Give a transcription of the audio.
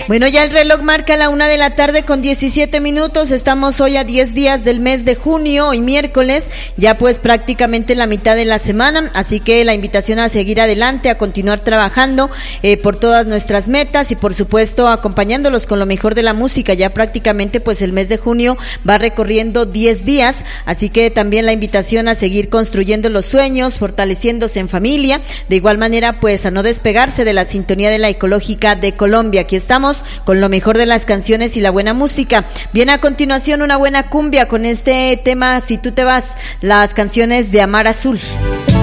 Bueno, ya el reloj marca la 1:00 con 17 minutos. Estamos hoy a 10 días del mes de junio, hoy miércoles, ya pues prácticamente la mitad de la semana, así que la invitación a seguir adelante, a continuar trabajando por todas nuestras metas y por supuesto acompañándolos con lo mejor de la música. Ya prácticamente pues el mes de junio va recorriendo 10 días, así que también la invitación a seguir construyendo los sueños, fortaleciéndose en familia, de igual manera pues a no despegarse de la sintonía de la Ecológica de Colombia. Aquí estamos con lo mejor de las canciones y la buena música. Viene a continuación una buena cumbia con este tema Si tú te vas, las canciones de Amar Azul.